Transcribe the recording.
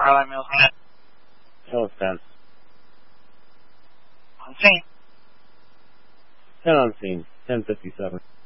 Starlight Mills. Tell us 10. On scene. 10 on scene. 10:57.